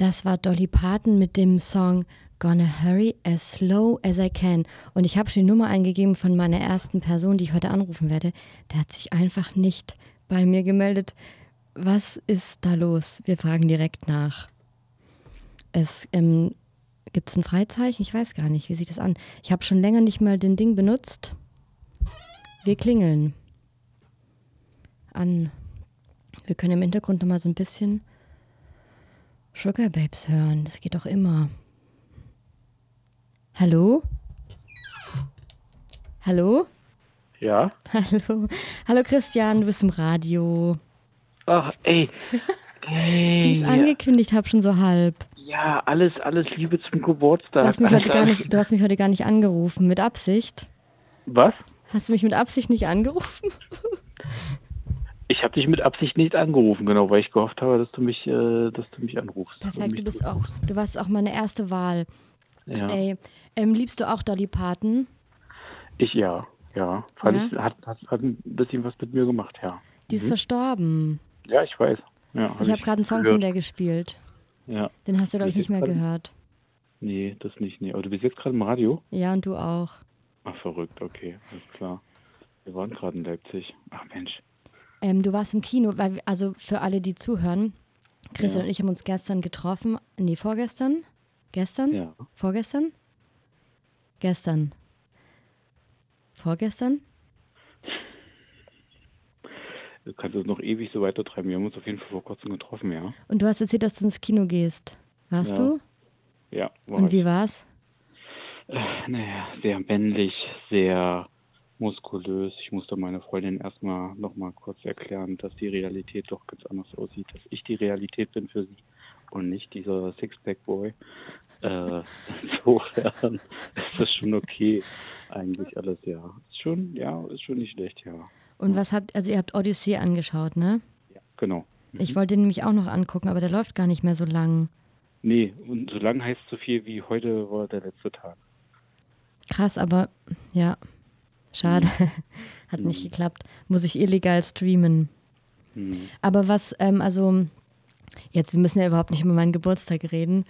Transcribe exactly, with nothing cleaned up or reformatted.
Das war Dolly Parton mit dem Song Gonna Hurry as Slow as I Can. Und ich habe schon die Nummer eingegeben von meiner ersten Person, die ich heute anrufen werde. Der hat sich einfach nicht bei mir gemeldet. Was ist da los? Wir fragen direkt nach. Es ähm, gibt es ein Freizeichen? Ich weiß gar nicht. Wie sieht das an? Ich habe schon länger nicht mal den Ding benutzt. Wir klingeln an. Wir können im Hintergrund noch mal so ein bisschen Sugar Babes hören. Das geht doch immer. Hallo? Hallo? Ja? Hallo. Hallo Christian, du bist im Radio. Ach, ey. Ey. Wie ich es angekündigt habe, schon so halb. Ja, alles, alles Liebe zum Geburtstag. Du hast, mich alles, heute gar alles. nicht, du hast mich heute gar nicht angerufen. Mit Absicht? Was? Hast du mich mit Absicht nicht angerufen? Ich habe dich mit Absicht nicht angerufen, genau, weil ich gehofft habe, dass du mich, äh, dass du mich anrufst. Perfekt, du bist auch, du warst auch meine erste Wahl. Ja. Ey, ähm, liebst du auch Dolly Parton? Ich ja, ja. Fand Ja? ich, hat, hat, hat ein bisschen was mit mir gemacht, ja. Die ist Mhm. verstorben. Ja, ich weiß. Ja, hab Ich habe gerade einen Song gehört. von der gespielt. Ja. Den hast du, glaube ich, Bist nicht mehr jetzt grad- gehört. Nee, das nicht, nee. Aber du bist jetzt gerade im Radio? Ja, und du auch. Ach, verrückt, okay, alles klar. Wir waren gerade in Leipzig. Ach Mensch. Ähm, du warst im Kino, weil, wir- also für alle, die zuhören, Christian Ja. und ich haben uns gestern getroffen. Nee, vorgestern? Gestern? Ja. Vorgestern? Gestern. Vorgestern? Du kannst es noch ewig so weitertreiben. Wir haben uns auf jeden Fall vor kurzem getroffen, ja. Und du hast erzählt, dass du ins Kino gehst. Warst Ja. du? Ja, war Und ich. wie war's? Naja, sehr männlich, sehr muskulös. Ich musste meiner Freundin erstmal nochmal kurz erklären, dass die Realität doch ganz anders aussieht. Dass ich die Realität bin für sie und nicht dieser Sixpack-Boy. Äh, insofern ist das schon okay. Eigentlich alles, ja. Ist schon, ja, ist schon nicht schlecht, ja. Und was habt, also ihr habt Odyssee angeschaut, ne? Ja, genau. Ich wollte den nämlich auch noch angucken, aber der läuft gar nicht mehr so lang. Nee, und so lang heißt so viel wie heute war der letzte Tag. Krass, aber ja, schade. Hat nicht geklappt. Muss ich illegal streamen. Hm. Aber was, ähm, also, jetzt, wir müssen ja überhaupt nicht über meinen Geburtstag reden,